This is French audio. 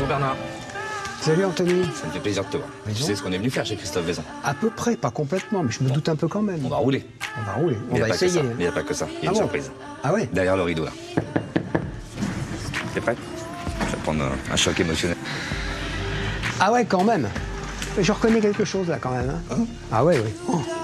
Bonjour Bernard. Salut Anthony. Ça me fait plaisir de te voir. Tu sais ce qu'on est venu faire chez Christophe Vaison? À peu près, pas complètement, mais je me doute un peu quand même. On va rouler. On va rouler, on Mais va essayer. il n'y a pas que ça. Il y a une surprise. Ah ouais? Derrière le rideau, là. T'es prêt? Je vais prendre un choc émotionnel. Ah ouais, quand même. Je reconnais quelque chose là quand même. Hein. Ah ouais, oui. Oh.